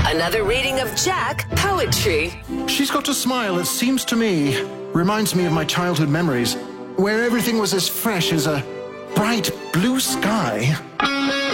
Another reading of Jack Poetry. She's got a smile that seems to me reminds me of my childhood memories, where everything was as fresh as a bright blue sky.